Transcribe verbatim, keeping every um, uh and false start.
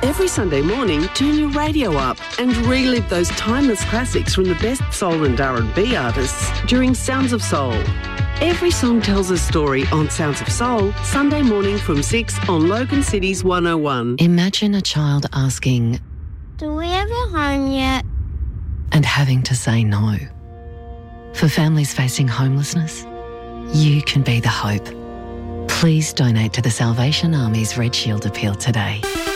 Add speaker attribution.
Speaker 1: Every Sunday morning, turn your radio up and relive those timeless classics from the best soul and R and B artists during Sounds of Soul. Every song tells a story on Sounds of Soul, Sunday morning from six on Logan City's one oh one.
Speaker 2: Imagine a child asking,
Speaker 3: "Do we have a home yet?"
Speaker 2: and having to say no. For families facing homelessness, you can be the hope. Please donate to the Salvation Army's Red Shield appeal today.